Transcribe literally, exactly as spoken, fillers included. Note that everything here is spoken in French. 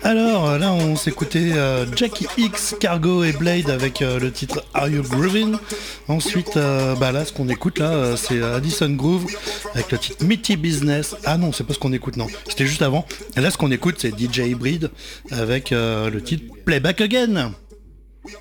Alors là on s'écoutait euh, Jackie X, Cargo et Blade avec euh, le titre Are You Groovin'. Ensuite euh, bah là ce qu'on écoute là euh, c'est Addison Groove avec le titre Mitty Business. Ah non c'est pas ce qu'on écoute, non, c'était juste avant. Et là ce qu'on écoute c'est D J Hybrid avec euh, le titre Playback Again.